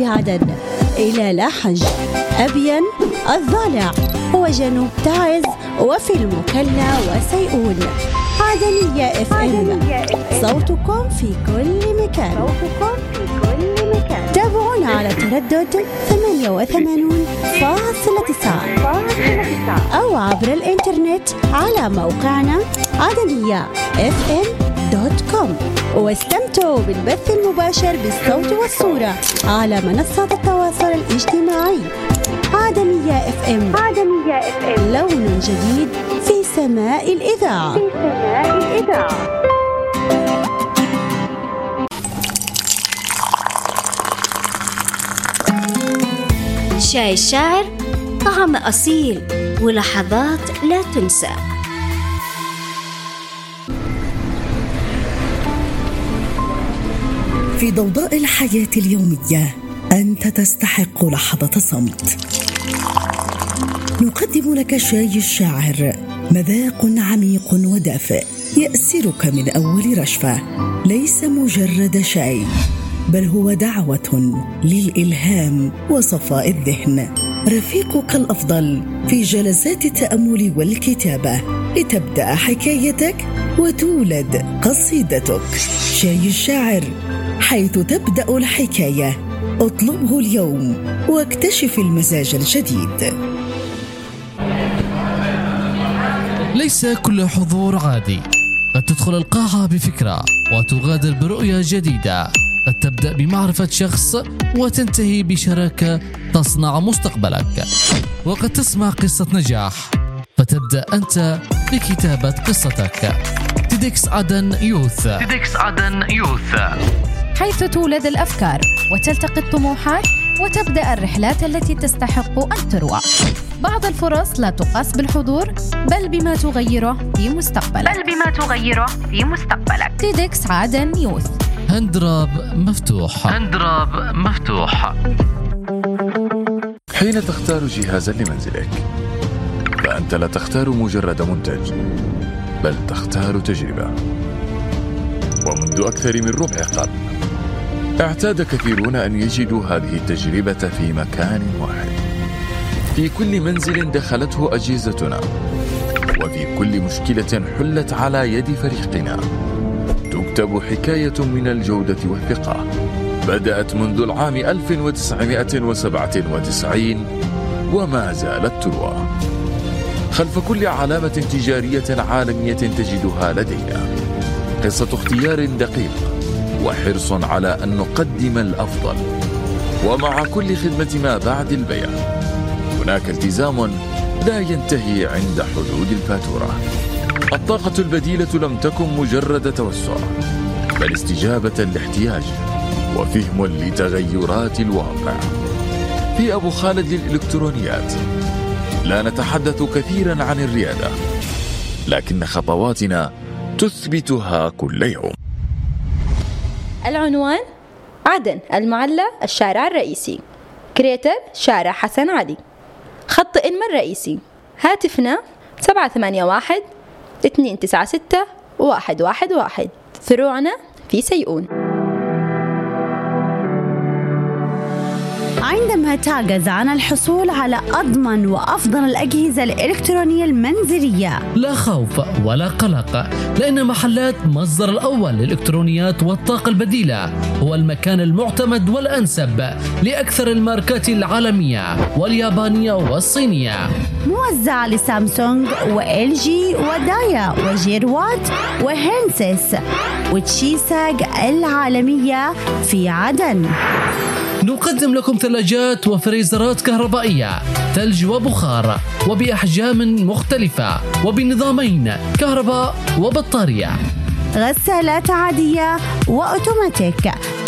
عدن إلى لاحج، أبين، الضالع وجنوب تعز وفي المكلا وسيئون. عدنية FM، صوتكم في كل مكان. تابعونا على تردد 88.9 أو عبر الإنترنت على موقعنا عدنية.fm.com، واستمتعوا بالبث المباشر بالصوت والصورة على منصات التواصل الاجتماعي. عدنية FM، لون جديد في سماء الإذاعة. شاي الشاعر، طعم أصيل ولحظات لا تنسى. في ضوضاء الحياة اليومية أنت تستحق لحظة صمت. نقدم لك شاي الشاعر، مذاق عميق ودافئ يأسرك من أول رشفة. ليس مجرد شاي، بل هو دعوة للإلهام وصفاء الذهن. رفيقك الأفضل في جلسات التأمل والكتابة، لتبدأ حكايتك وتولد قصيدتك. شاي الشاعر، حيث تبدأ الحكاية. اطلبه اليوم واكتشف المزاج الجديد. ليس كل حضور عادي. قد تدخل القاعة بفكرة وتغادر برؤية جديدة. قد تبدأ بمعرفة شخص وتنتهي بشراكة تصنع مستقبلك. وقد تسمع قصة نجاح فتبدأ أنت بكتابة قصتك. تيدكس عدن يوث، حيث تولد الأفكار وتلتقي الطموحات وتبدأ الرحلات التي تستحق أن تروى. بعض الفرص لا تقاس بالحضور، بل بما تغيره في مستقبلك. تيدكس عدن يوث، هندراب مفتوح. حين تختار جهازا لمنزلك، فأنت لا تختار مجرد منتج، بل تختار تجربة. ومنذ أكثر من ربع قرن اعتاد كثيرون أن يجدوا هذه التجربة في مكان واحد. في كل منزل دخلته أجهزتنا، وفي كل مشكلة حلت على يد فريقنا تكتب حكاية من الجودة والثقة. بدأت منذ العام 1997 وما زالت تروى. خلف كل علامة تجارية عالمية تجدها لدينا قصة اختيار دقيق وحرص على أن نقدم الأفضل. ومع كل خدمة ما بعد البيع هناك التزام لا ينتهي عند حدود الفاتورة. الطاقة البديلة لم تكن مجرد توسع، بل استجابة لاحتياج وفهم لتغيرات الواقع. في أبو خالد للإلكترونيات لا نتحدث كثيرا عن الريادة، لكن خطواتنا تثبتها كل يوم. العنوان: عدن المعلى، الشارع الرئيسي. كريتر: شارع حسن علي. خط إنما الرئيسي. هاتفنا 781-296-111. فروعنا في سيئون. عندما تعجز عن الحصول على أضمن وأفضل الأجهزة الإلكترونية المنزلية، لا خوف ولا قلق، لأن محلات مصدر الأول للإلكترونيات والطاقة البديلة هو المكان المعتمد والأنسب لأكثر الماركات العالمية واليابانية والصينية. موزع لسامسونج وLG ودايا وجيروات وهينسيس وتشيساج العالمية في عدن. نقدم لكم ثلاجات وفريزرات كهربائية، ثلج وبخار، وبأحجام مختلفة وبنظامين كهرباء وبطارية. غسالات عادية وأوتوماتيك،